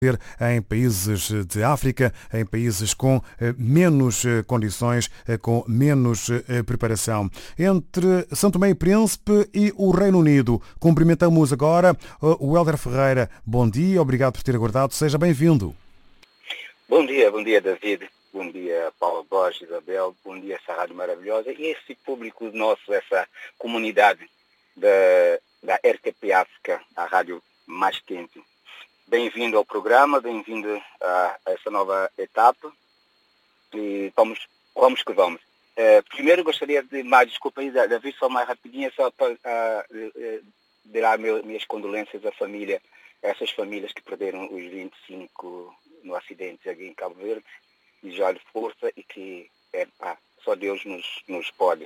em países de África, em países com menos condições, com menos preparação. Entre São Tomé e Príncipe e o Reino Unido, cumprimentamos agora o Hélder Ferreira. Bom dia, obrigado por ter aguardado, seja bem-vindo. Bom dia, David. Bom dia, Paulo Borges, Isabel. Bom dia, essa rádio maravilhosa. E esse público nosso, essa comunidade da RTP África, a rádio mais quente. Bem-vindo ao programa, bem-vindo a essa nova etapa. E vamos que vamos. Primeiro gostaria de mais desculpa aí, David, só mais rapidinho, só para dar minhas condolências à família, essas famílias que perderam os 25 no acidente aqui em Cabo Verde. Desejar força e que só Deus nos pode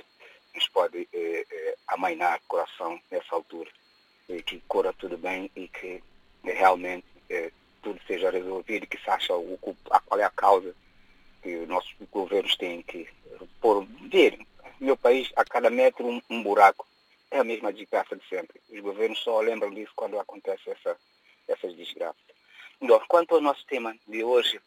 amainar o coração nessa altura. E que corra tudo bem e que realmente tudo seja resolvido e que se acha qual é a causa que os nossos governos têm que ver. No meu país, a cada metro um buraco. É a mesma desgraça de sempre. Os governos só lembram disso quando acontece essas desgraças. Então, quanto ao nosso tema de hoje,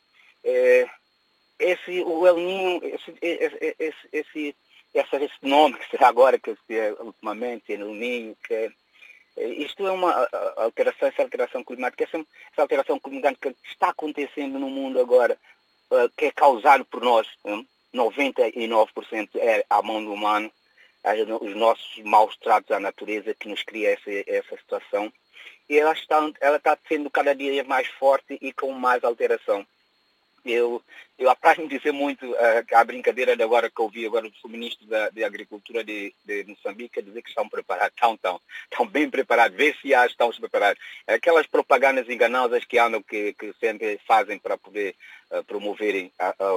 o El Niño, esse nome que será agora, que ultimamente El Niño, que isto é uma alteração, essa alteração climática, essa alteração climática que está acontecendo no mundo agora, que é causado por nós, 99% é a mão do humano, os nossos maus tratos à natureza que nos cria essa situação, e ela está sendo cada dia mais forte e com mais alteração. Eu apraz-me dizer muito a brincadeira de agora que eu vi agora do ministro da Agricultura de Moçambique dizer que estão preparados, estão bem preparados, vê se estão preparados. Aquelas propagandas enganosas que andam, que sempre fazem para poder promoverem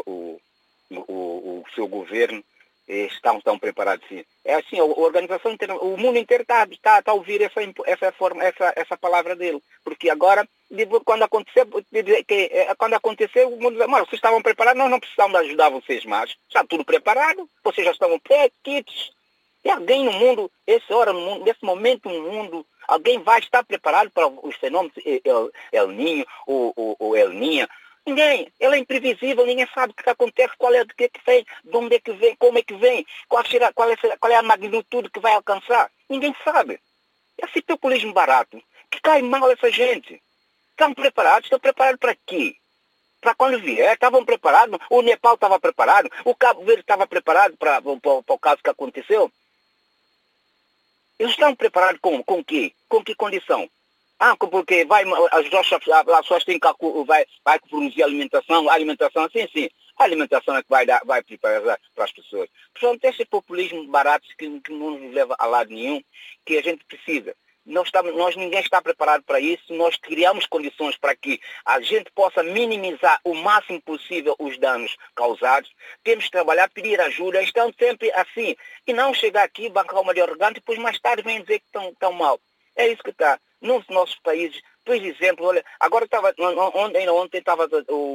o seu governo, estão preparados sim. É assim, a organização inteira, o mundo inteiro está a ouvir essa palavra dele, porque agora quando aconteceu, o mundo diz, mas vocês estavam preparados, nós não precisamos ajudar vocês mais, está tudo preparado, vocês já estão pré-kits. E alguém no mundo, nesse momento no mundo, alguém vai estar preparado para os fenômenos El Niño, o El Niña? Ninguém. Ele é imprevisível, ninguém sabe o que acontece, qual é o que vem, de onde é que vem, como é que vem, qual é a magnitude que vai alcançar. Ninguém sabe. Esse populismo barato, que cai mal essa gente. Estão preparados para quê? Para quando vier, estavam preparados, o Nepal estava preparado, o Cabo Verde estava preparado para o caso que aconteceu. Eles estão preparados com o quê? Com que condição? Porque as pessoas têm que vai produzir alimentação, a alimentação, sim. A alimentação é que vai preparar para as pessoas. Portanto, esse populismo barato que não nos leva a lado nenhum, que a gente precisa. Ninguém está preparado para isso, nós criamos condições para que a gente possa minimizar o máximo possível os danos causados. Temos que trabalhar, pedir ajuda, estão sempre assim. E não chegar aqui, bancar uma de arrogante, e depois mais tarde vem dizer que estão mal. É isso que está. Nos nossos países, por exemplo, olha, agora ontem estava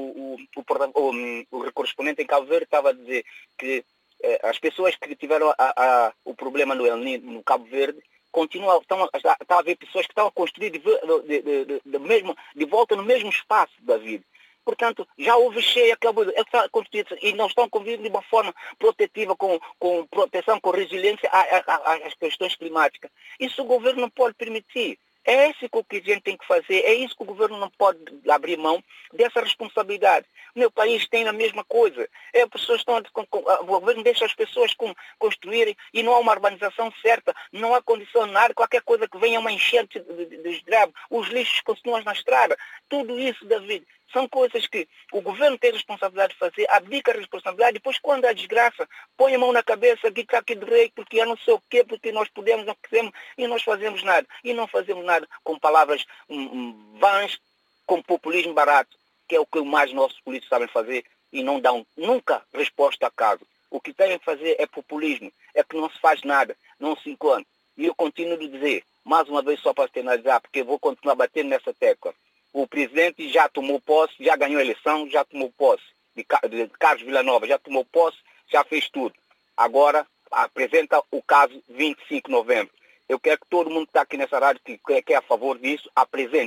o correspondente em Cabo Verde estava a dizer que as pessoas que tiveram o problema do El Niño no Cabo Verde está a haver pessoas que estão a construir de volta no mesmo espaço da vida. Portanto, já houve cheia, e não estão convivendo de uma forma protetiva, com proteção, com resiliência às questões climáticas. Isso o governo não pode permitir. É isso que a gente tem que fazer, é isso que o governo não pode abrir mão dessa responsabilidade. O meu país tem a mesma coisa. O governo deixa as pessoas construírem e não há uma urbanização certa, não há condicionar qualquer coisa que venha uma enchente de estrago, os lixos continuam na estrada. Tudo isso, David, são coisas que o governo tem a responsabilidade de fazer, abdica a responsabilidade, depois quando há desgraça, põe a mão na cabeça, que está aqui de rei, porque eu não sei o quê, porque nós podemos, não queremos, e nós fazemos nada. E não fazemos nada com palavras vãs, com populismo barato, que é o que mais nossos políticos sabem fazer, e não dão nunca resposta a caso. O que têm que fazer é populismo, é que não se faz nada, não se encontra. E eu continuo a dizer, mais uma vez só para finalizar, porque eu vou continuar batendo nessa tecla. O presidente já tomou posse, já ganhou a eleição, já tomou posse. De Carlos Villanova, já tomou posse, já fez tudo. Agora apresenta o caso 25 de novembro. Eu quero que todo mundo que está aqui nessa rádio, que é a favor disso, apresente.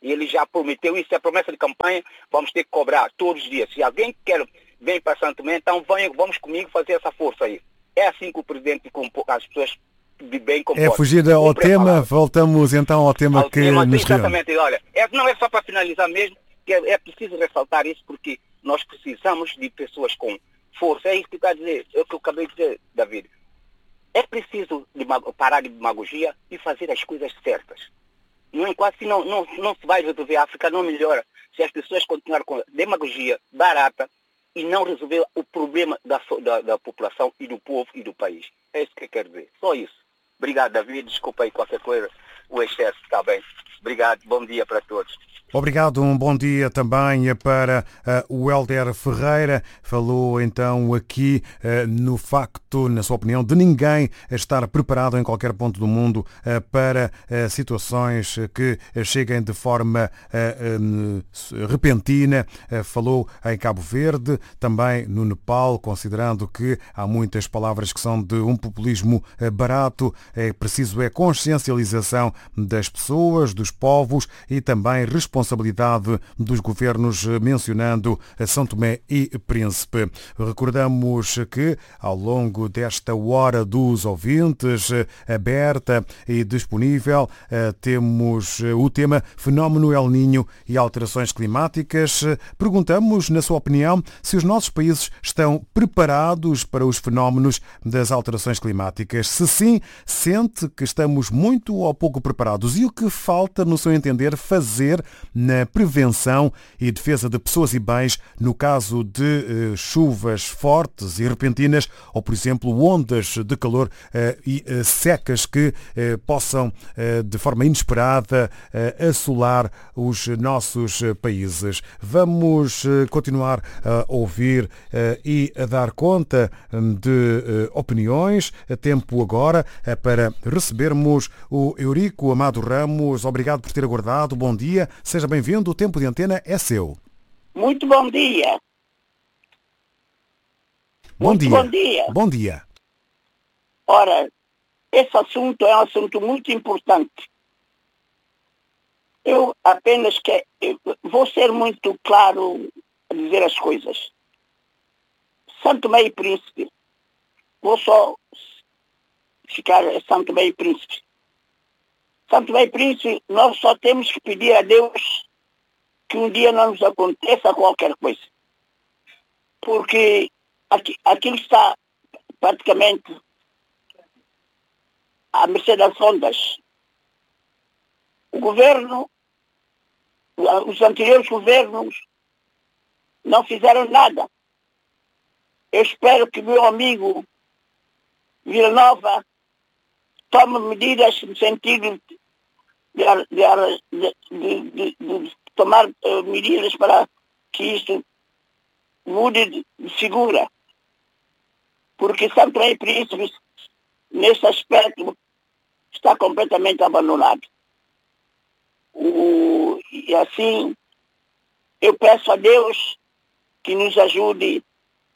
E ele já prometeu isso, é promessa de campanha, vamos ter que cobrar todos os dias. Se alguém vem para Santo Tomé, então vamos comigo fazer essa força aí. É assim que o presidente, as pessoas de bem comportam. É fugir ao tema, voltamos então ao tema que nos reúne. Exatamente, olha, não é só para finalizar mesmo, que é preciso ressaltar isso, porque nós precisamos de pessoas com força. É isso que está a dizer, é o que eu acabei de dizer, David. É preciso parar de demagogia e fazer as coisas certas. Não enquanto se não se vai resolver, a África não melhora se as pessoas continuarem com demagogia barata e não resolver o problema da população e do povo e do país. É isso que eu quero dizer. Só isso. Obrigado, David. Desculpa aí qualquer coisa. O excesso está bem. Obrigado. Bom dia para todos. Obrigado, um bom dia também para o Hélder Ferreira. Falou então aqui no facto, na sua opinião, de ninguém estar preparado em qualquer ponto do mundo para situações que cheguem de forma repentina. Falou em Cabo Verde, também no Nepal, considerando que há muitas palavras que são de um populismo barato. É preciso consciencialização das pessoas, dos povos e também responsabilidade dos governos, mencionando São Tomé e Príncipe. Recordamos que ao longo desta hora dos ouvintes, aberta e disponível, temos o tema Fenómeno El Niño e alterações climáticas. Perguntamos, na sua opinião, se os nossos países estão preparados para os fenómenos das alterações climáticas. Se sim, sente que estamos muito ou pouco preparados e o que falta, no seu entender, fazer na prevenção e defesa de pessoas e bens no caso de chuvas fortes e repentinas ou, por exemplo, ondas de calor e secas que possam, de forma inesperada, assolar os nossos países. Vamos continuar a ouvir e a dar conta de opiniões. Tempo agora para recebermos o Eurico Amado Ramos. Obrigado por ter aguardado. Bom dia. Seja bem-vindo. O tempo de antena é seu. Muito bom dia. Bom dia. Bom dia. Bom dia. Ora, esse assunto é um assunto muito importante. Eu apenas vou ser muito claro a dizer as coisas. Santo Tomé e Príncipe. Vou só ficar Santo Tomé e Príncipe. Santo Tomé e Príncipe, nós só temos que pedir a Deus que um dia não nos aconteça qualquer coisa. Porque aquilo está praticamente à mercê das ondas. O governo, os anteriores governos não fizeram nada. Eu espero que meu amigo Vila Nova tome medidas no sentido de tomar medidas para que isto mude de figura. Porque Santo Tomé e Príncipe, nesse aspecto, está completamente abandonado. E assim, eu peço a Deus que nos ajude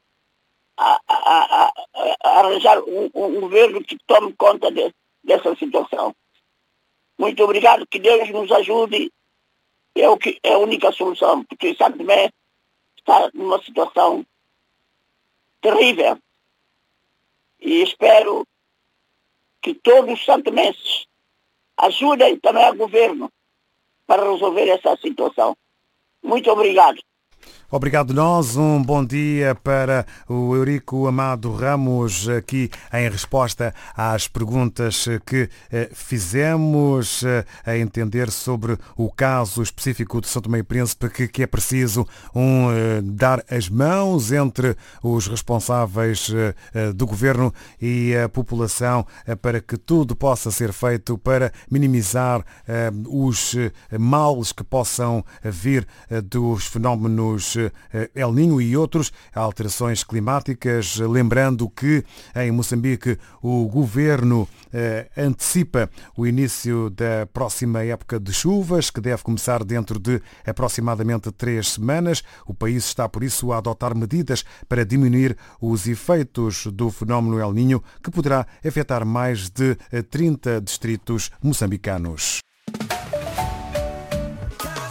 a arranjar um governo que tome conta dessa situação. Muito obrigado, que Deus nos ajude. É a única solução, porque Santo Tomé está numa situação terrível. E espero que todos os santomenses ajudem também o governo para resolver essa situação. Muito obrigado. Obrigado nós, um bom dia para o Eurico Amado Ramos, aqui em resposta às perguntas que fizemos, a entender sobre o caso específico de São Tomé e Príncipe, que é preciso dar as mãos entre os responsáveis do governo e a população para que tudo possa ser feito para minimizar os males que possam vir dos fenómenos El Niño e outros, alterações climáticas. Lembrando que em Moçambique o governo antecipa o início da próxima época de chuvas, que deve começar dentro de aproximadamente 3 semanas. O país está, por isso, a adotar medidas para diminuir os efeitos do fenómeno El Niño, que poderá afetar mais de 30 distritos moçambicanos.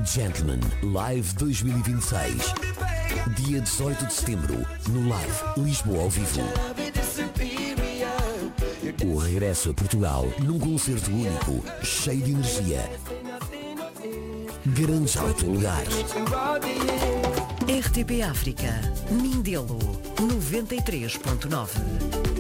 Gentleman Live 2026. Dia 18 de setembro, no Live Lisboa ao vivo. O regresso a Portugal num concerto único, cheio de energia. Garanto já o teu lugar. RTP África, Mindelo 93.9.